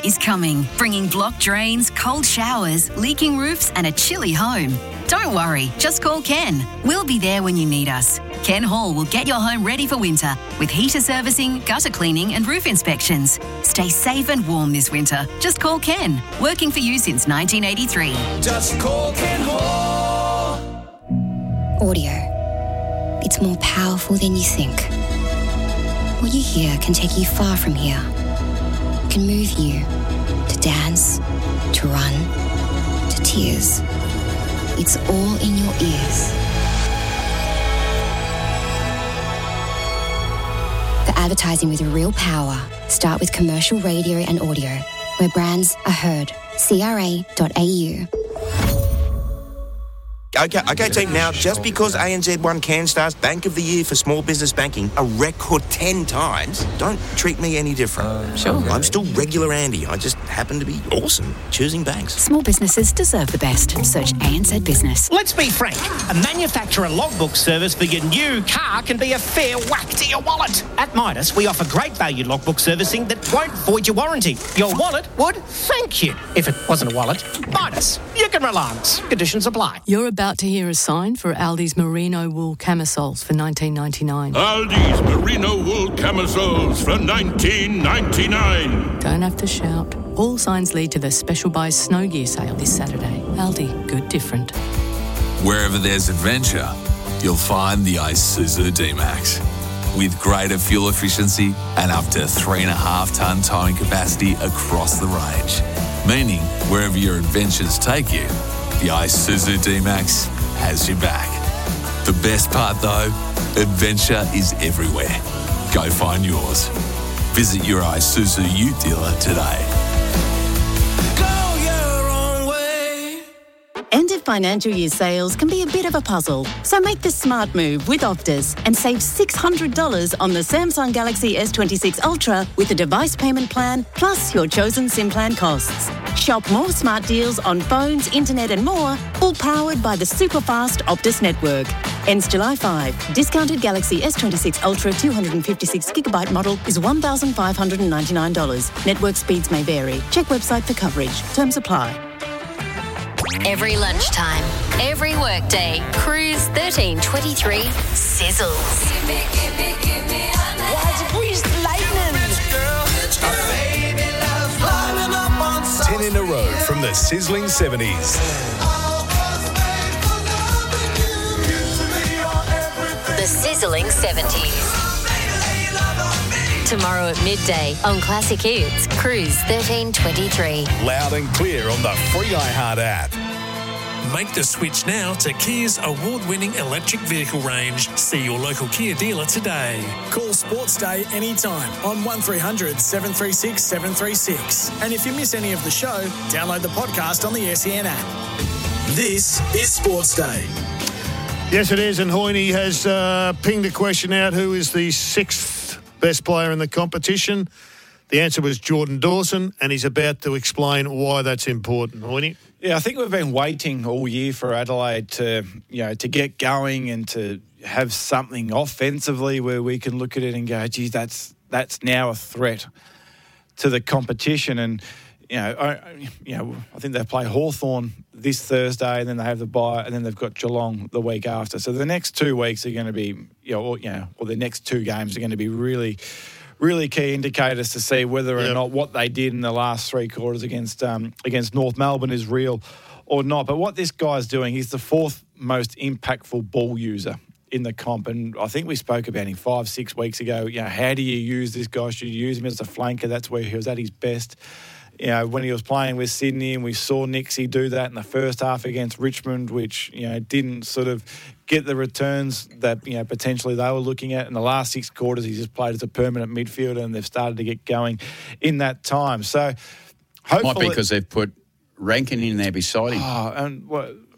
is coming, bringing blocked drains, cold showers, leaking roofs and a chilly home. Don't worry, just call Ken. We'll be there when you need us. Ken Hall will get your home ready for winter with heater servicing, gutter cleaning and roof inspections. Stay safe and warm this winter. Just call Ken. Working for you since 1983. Just call Ken Hall. Audio. It's more powerful than you think. What you hear can take you far from here. It can move you to dance, to run, to tears. It's all in your ears. For advertising with real power, start with commercial radio and audio, where brands are heard. CRA.au. Okay, team. Now, just because ANZ won CanStar's Bank of the Year for small business banking a record 10 times, don't treat me any different. Sure. I'm still regular Andy. I just happen to be awesome choosing banks. Small businesses deserve the best. Search ANZ Business. Let's be frank. A manufacturer logbook service for your new car can be a fair whack to your wallet. At Midas, we offer great value logbook servicing that won't void your warranty. Your wallet would thank you. If it wasn't a wallet, Midas. You can rely on us. Conditions apply. You're about to hear a sign for Aldi's merino wool camisoles for $19.99. Aldi's merino wool camisoles for $19.99. Don't have to shout. All signs lead to the special buy snow gear sale this Saturday. Aldi, good different. Wherever there's adventure, you'll find the Isuzu D-Max. With greater fuel efficiency and up to 3.5 tonne towing capacity across the range. Meaning, wherever your adventures take you, the Isuzu D-Max has your back. The best part though, adventure is everywhere. Go find yours. Visit your Isuzu Ute dealer today. End of financial year sales can be a bit of a puzzle, so make the smart move with Optus and save $600 on the Samsung Galaxy S26 Ultra with a device payment plan plus your chosen SIM plan costs. Shop more smart deals on phones, internet and more, all powered by the super fast Optus network. Ends July 5. Discounted Galaxy S26 Ultra 256GB model is $1,599. Network speeds may vary. Check website for coverage. Terms apply. Every lunchtime, every workday, Cruise 1323 sizzles. Why'd you grease the lightning? 10 in a row from the sizzling 70s. The sizzling 70s. Tomorrow at midday on Classic Hits, Cruise 1323. Loud and clear on the free iHeart app. Make the switch now to Kia's award-winning electric vehicle range. See your local Kia dealer today. Call Sports Day anytime on 1300 736 736. And if you miss any of the show, download the podcast on the SEN app. This is Sports Day. Yes, it is, and Hoyne has pinged a question out. Who is the sixth best player in the competition? The answer was Jordan Dawson, and he's about to explain why that's important. Hoyne? Yeah, I think we've been waiting all year for Adelaide to get going and to have something offensively where we can look at it and go, geez, that's now a threat to the competition. And I think they play Hawthorn this Thursday, and then they have the bye, and then they've got Geelong the week after. So the next 2 weeks are going to be, or the next two games are going to be really key indicators to see whether or not what they did in the last three quarters against North Melbourne is real or not. But what this guy's doing, he's the fourth most impactful ball user in the comp. And I think we spoke about him 5-6 weeks ago. How do you use this guy? Should you use him as a flanker? That's where he was at his best. When he was playing with Sydney, and we saw Nixie do that in the first half against Richmond, which, didn't sort of get the returns that, potentially they were looking at. In the last 6 quarters, he just played as a permanent midfielder, and they've started to get going in that time. So hopefully... Might be because they've put Rankin in there beside him.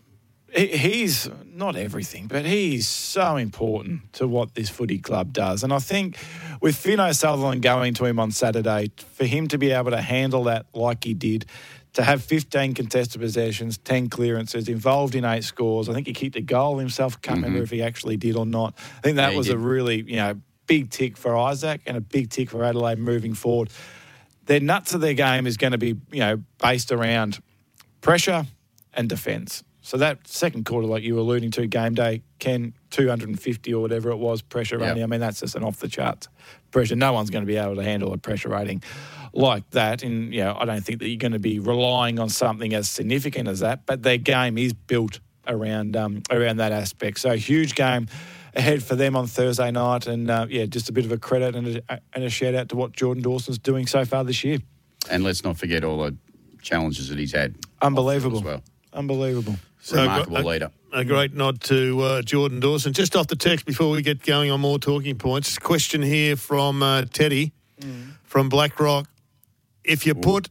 He's not everything, but he's so important to what this footy club does. And I think with Finn O'Sullivan going to him on Saturday, for him to be able to handle that like he did, to have 15 contested possessions, 10 clearances, involved in 8 scores. I think he kicked a goal himself. I can't remember if he actually did or not. I think that was a really, big tick for Isaac and a big tick for Adelaide moving forward. their nuts of their game is going to be, based around pressure and defence. So that second quarter, like you were alluding to, game day, Ken, 250 or whatever it was, pressure rating. I mean, that's just an off-the-charts pressure. No one's going to be able to handle a pressure rating like that. And, I don't think that you're going to be relying on something as significant as that. But their game is built around that aspect. So huge game ahead for them on Thursday night. And, just a bit of a credit and a shout-out to what Jordan Dawson's doing so far this year. And let's not forget all the challenges that he's had. Unbelievable. As well. Unbelievable. Remarkable leader. A great nod to Jordan Dawson. Just off the text before we get going on more talking points, question here from Teddy from BlackRock. If you put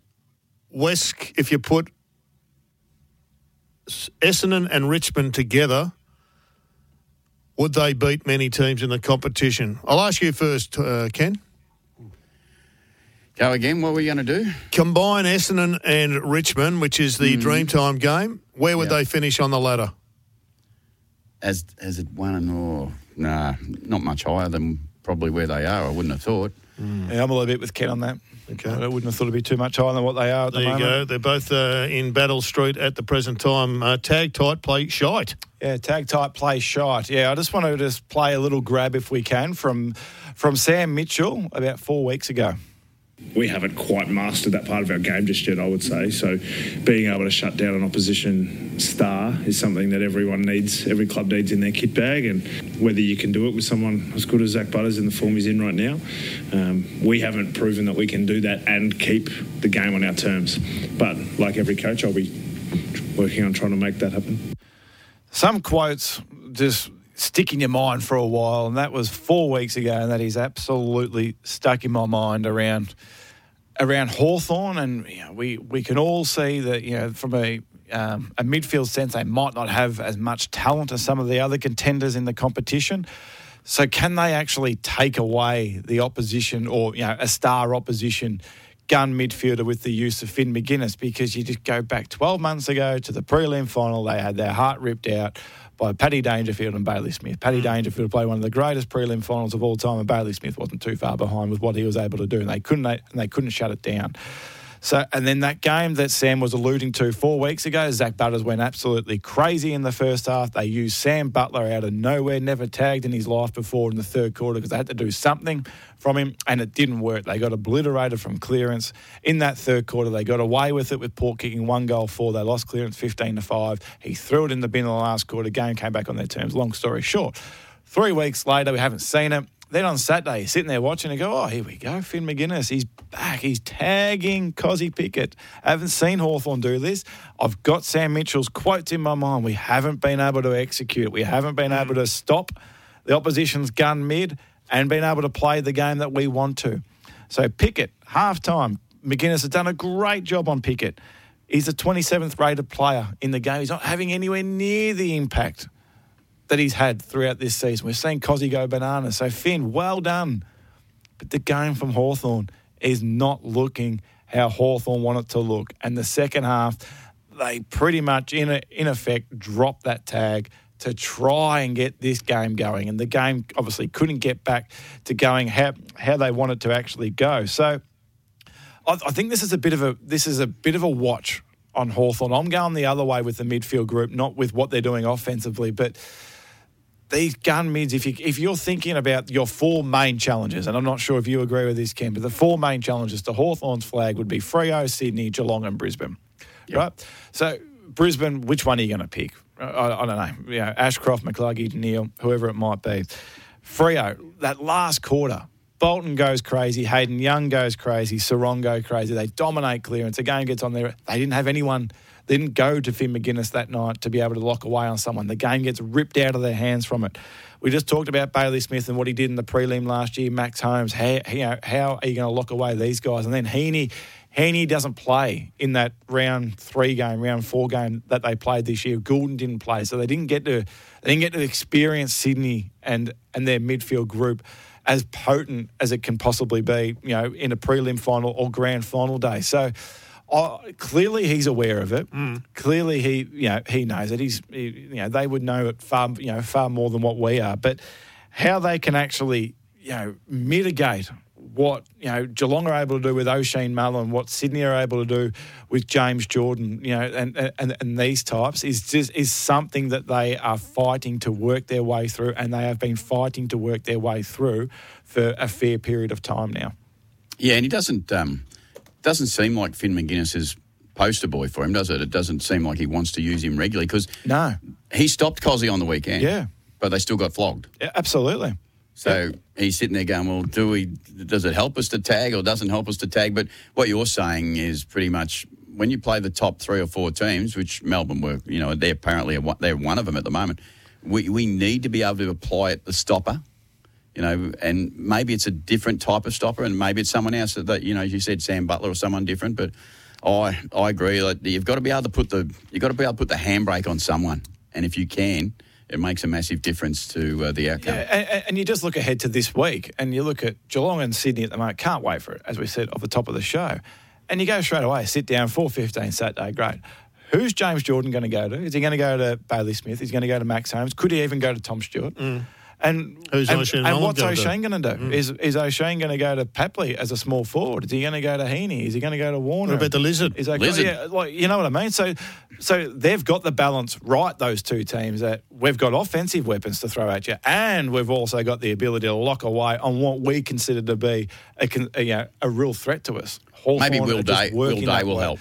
Essendon and Richmond together, would they beat many teams in the competition? I'll ask you first, Ken. Go again, what were you going to do? Combine Essendon and Richmond, which is the Dreamtime game. Where would they finish on the ladder? As it won not much higher than probably where they are, I wouldn't have thought. Yeah, I'm a little bit with Ken on that. Okay. I wouldn't have thought it'd be too much higher than what they are at the moment. There you go. They're both in Battle Street at the present time. Tag tight, play shite. Yeah, tag tight, play shite. Yeah, I just want to just play a little grab, if we can, from Sam Mitchell about 4 weeks ago. We haven't quite mastered that part of our game just yet, I would say. So being able to shut down an opposition star is something that everyone needs, every club needs in their kit bag. And whether you can do it with someone as good as Zach Butters in the form he's in right now, we haven't proven that we can do that and keep the game on our terms. But like every coach, I'll be working on trying to make that happen. Some quotes just stick in your mind for a while, and that was 4 weeks ago, and that is absolutely stuck in my mind around Hawthorn. And we can all see that from a midfield sense, they might not have as much talent as some of the other contenders in the competition. So can they actually take away the opposition or a star opposition gun midfielder with the use of Finn McGuinness? Because you just go back 12 months ago to the prelim final, they had their heart ripped out by Paddy Dangerfield and Bailey Smith. Paddy Dangerfield played one of the greatest prelim finals of all time, and Bailey Smith wasn't too far behind with what he was able to do, and they couldn't shut it down. So, and then that game that Sam was alluding to 4 weeks ago, Zach Butters went absolutely crazy in the first half. They used Sam Butler out of nowhere, never tagged in his life before in the third quarter because they had to do something from him, and it didn't work. They got obliterated from clearance in that third quarter. They got away with it with Port kicking 1 goal for. They lost clearance 15-5. He threw it in the bin in the last quarter. Game came back on their terms. Long story short, 3 weeks later, we haven't seen it. Then on Saturday, you're sitting there watching and go, here we go, Finn McGuinness. He's back. He's tagging Cozzy Pickett. I haven't seen Hawthorn do this. I've got Sam Mitchell's quotes in my mind. We haven't been able to execute it. We haven't been able to stop the opposition's gun mid and been able to play the game that we want to. So Pickett, half-time, McGuinness has done a great job on Pickett. He's a 27th rated player in the game. He's not having anywhere near the impact that he's had throughout this season. We're seeing Cozzy go bananas. So, Finn, well done. But the game from Hawthorn is not looking how Hawthorn want it to look. And the second half, they pretty much, in effect, dropped that tag to try and get this game going. And the game obviously couldn't get back to going how they wanted to actually go. So, I think this is a bit of a watch on Hawthorn. I'm going the other way with the midfield group, not with what they're doing offensively, but these gun mids, if you're thinking about your 4 main challenges, and I'm not sure if you agree with this, Ken, but the 4 main challenges to Hawthorn's flag would be Freo, Sydney, Geelong and Brisbane, right? So Brisbane, which one are you going to pick? I don't know. Ashcroft, McCluggage, Neil, whoever it might be. Freo, that last quarter, Bolton goes crazy, Hayden Young goes crazy, Sarong go crazy. They dominate clearance. The game gets on there. They didn't have anyone. They didn't go to Finn McGuinness that night to be able to lock away on someone. The game gets ripped out of their hands from it. We just talked about Bailey Smith and what he did in the prelim last year, Max Holmes. How are you going to lock away these guys? And then Heaney doesn't play in that round 4 game that they played this year. Goulden didn't play, so they didn't get to experience Sydney and their midfield group as potent as it can possibly be, in a prelim final or grand final day. So clearly he's aware of it. Clearly he knows it. They would know it far more than what we are. But how they can actually, mitigate what Geelong are able to do with O'Shane Mullen, what Sydney are able to do with James Jordan, and these types is something that they are fighting to work their way through, and they have been fighting to work their way through for a fair period of time now. Yeah, and he doesn't seem like Finn McGuinness is poster boy for him, does it? It doesn't seem like he wants to use him regularly because he stopped Cozzy on the weekend. Yeah, but they still got flogged. Yeah, absolutely. So he's sitting there going, well, does it help us to tag or doesn't help us to tag? But what you're saying is pretty much when you play the top 3 or 4 teams, which Melbourne were, they're apparently they're one of them at the moment, we need to be able to apply it the stopper, and maybe it's a different type of stopper and maybe it's someone else that, as you said, Sam Butler or someone different. But I agree that you've got to be able to put the handbrake on someone, and if you can, it makes a massive difference to the outcome. Yeah, and you just look ahead to this week, and you look at Geelong and Sydney at the moment. Can't wait for it, as we said off the top of the show. And you go straight away, sit down, 4:15 Saturday, great. Who's James Jordan going to go to? Is he going to go to Bailey Smith? Is he going to go to Max Holmes? Could he even go to Tom Stewart? And what's O'Shane going to do? Is O'Shane going to go to Papley as a small forward? Is he going to go to Heaney? Is he going to go to Warner? What about the Lizard? Lizard. Yeah, you know what I mean? So they've got the balance right, those two teams, that we've got offensive weapons to throw at you, and we've also got the ability to lock away on what we consider to be a real threat to us. Hawthorn maybe Will Day will help.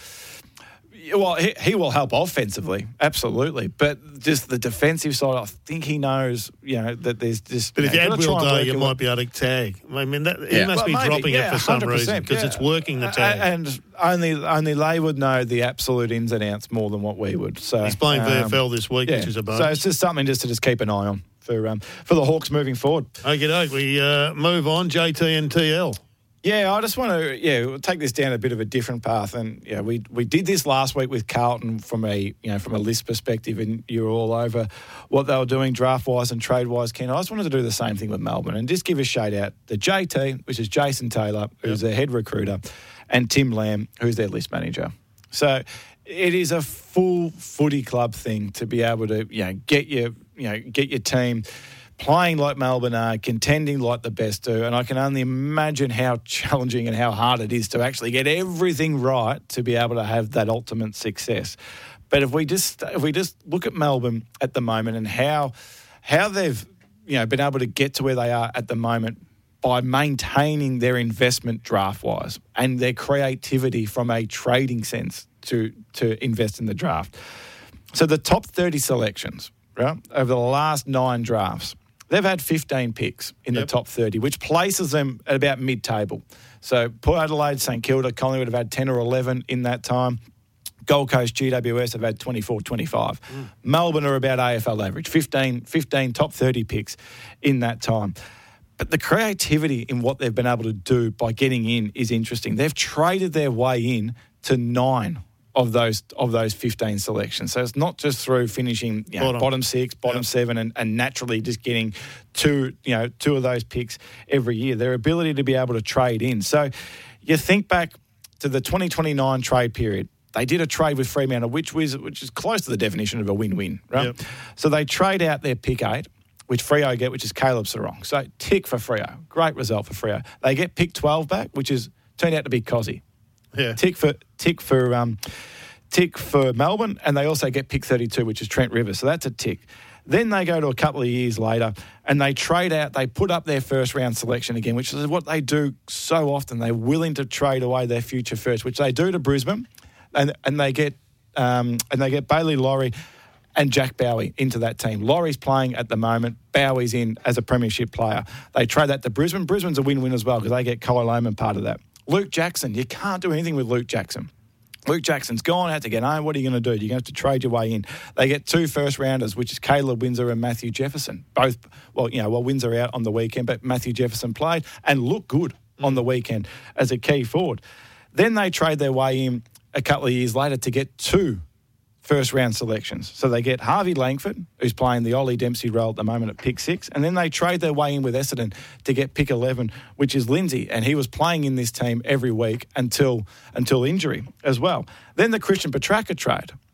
Well, he will help offensively, absolutely. But just the defensive side, I think he knows, that there's just... But if you had Will Day, you might be able to tag. I mean, he must be dropping it for some reason because it's working the tag. And only they would know the absolute ins and outs more than what we would. So he's playing VFL this week, which is a bonus. So it's just something just to keep an eye on for the Hawks moving forward. Okey-doke, we move on. JT and TL. Yeah, I just want to take this down a bit of a different path, and we did this last week with Carlton from a list perspective, and you were all over what they were doing draft wise and trade wise. Ken, I just wanted to do the same thing with Melbourne and just give a shout out to JT, which is Jason Taylor, who's their head recruiter, and Tim Lamb, who's their list manager. So it is a full footy club thing to be able to get your team playing like Melbourne are, contending like the best do, and I can only imagine how challenging and how hard it is to actually get everything right to be able to have that ultimate success. But if we just look at Melbourne at the moment and how they've been able to get to where they are at the moment by maintaining their investment draft wise and their creativity from a trading sense to invest in the draft. So the top 30 selections, right, over the last 9 drafts, they've had 15 picks in the top 30, which places them at about mid-table. So Port Adelaide, St Kilda, Collingwood have had 10 or 11 in that time. Gold Coast, GWS have had 24, 25. Melbourne are about AFL average, 15 top 30 picks in that time. But the creativity in what they've been able to do by getting in is interesting. They've traded their way in to 9 of those 15 selections. So it's not just through finishing bottom 6, bottom 7 and naturally just getting two of those picks every year. Their ability to be able to trade in. So you think back to the 2029 trade period. They did a trade with Fremantle, which is close to the definition of a win-win, right? Yep. So they trade out their pick 8, which Freo get, which is Caleb Sarong. So tick for Freo. Great result for Freo. They get pick 12 back, which is turned out to be Cozzy. Yeah. Tick for Melbourne, and they also get pick 32, which is Trent Rivers. So that's a tick. Then they go to a couple of years later and they trade out, they put up their first round selection again, which is what they do so often. They're willing to trade away their future first, which they do to Brisbane, and they get Bailey Laurie and Jack Bowie into that team. Laurie's playing at the moment. Bowie's in as a premiership player. They trade that to Brisbane. Brisbane's a win-win as well because they get Kyle Lohman part of that. Luke Jackson, you can't do anything with Luke Jackson. Luke Jackson's gone, had to get home. What are you going to do? You're going to have to trade your way in. They get 2 first-rounders, which is Caleb Windsor and Matthew Jefferson. Both, Windsor out on the weekend, but Matthew Jefferson played and looked good on the weekend as a key forward. Then they trade their way in a couple of years later to get 2 first-round selections. So they get Harvey Langford, who's playing the Ollie Dempsey role at the moment at pick 6, and then they trade their way in with Essendon to get pick 11, which is Lindsay, and he was playing in this team every week until injury as well. Then the Christian Petracca trade,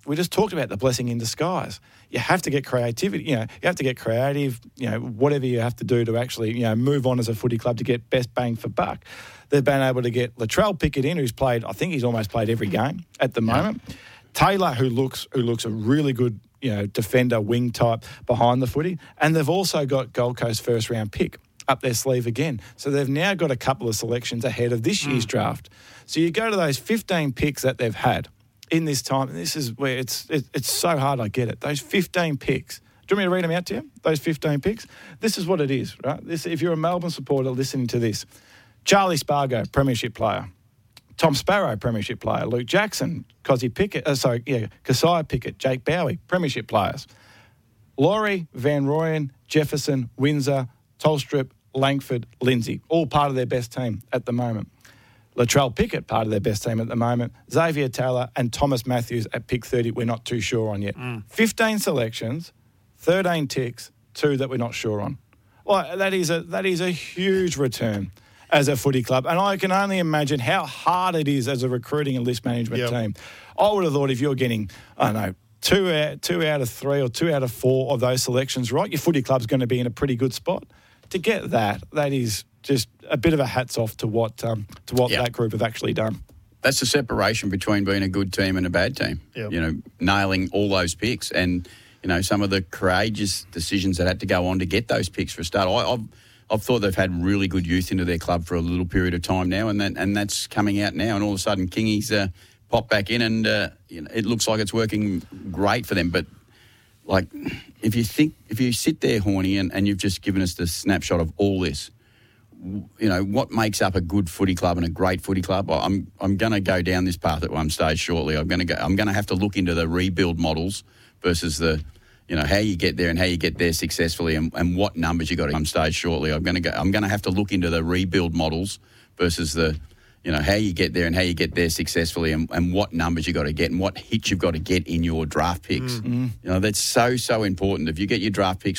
we just talked about the blessing in disguise. You have to get creativity. You have to get creative. Whatever you have to do to actually move on as a footy club to get best bang for buck. They've been able to get Latrell Pickett in, who's played. I think he's almost played every game at the moment. Taylor, who looks a really good defender, wing type behind the footy, and they've also got Gold Coast first round pick up their sleeve again. So they've now got a couple of selections ahead of this year's draft. So you go to those 15 picks that they've had in this time, and this is where it's so hard, I get it. Those 15 picks. Do you want me to read them out to you? Those 15 picks? This is what it is, right? If you're a Melbourne supporter listening to this, Charlie Spargo, premiership player. Tom Sparrow, premiership player. Luke Jackson, Keziah Pickett, Jake Bowie, premiership players. Laurie, Van Rooyen, Jefferson, Windsor, Tolstrup, Langford, Lindsay, all part of their best team at the moment. Latrell Pickett, part of their best team at the moment. Xavier Taylor and Thomas Matthews at pick 30, we're not too sure on yet. 15 selections, 13 ticks, 2 that we're not sure on. Well, that is a huge return as a footy club. And I can only imagine how hard it is as a recruiting and list management team. I would have thought if you're getting, I don't know, 2 out of 3 or 2 out of 4 of those selections right, your footy club's going to be in a pretty good spot. To get that is just a bit of a hats off to what that group have actually done. That's the separation between being a good team and a bad team. Yep. Nailing all those picks and, some of the courageous decisions that had to go on to get those picks for a start. I've thought they've had really good youth into their club for a little period of time now, and that's coming out now. And all of a sudden, Kingy's popped back in, and it looks like it's working great for them. But if you sit there, Horny, and you've just given us the snapshot of all this, what makes up a good footy club and a great footy club? I'm going to go down this path at one stage shortly. I'm going to have to look into the rebuild models versus the, how you get there and how you get there successfully and what numbers you got on stage shortly. I'm going to have to look into the rebuild models versus the, how you get there and how you get there successfully and what numbers you got to get and what hits you've got to get in your draft picks. That's so important. If you get your draft picks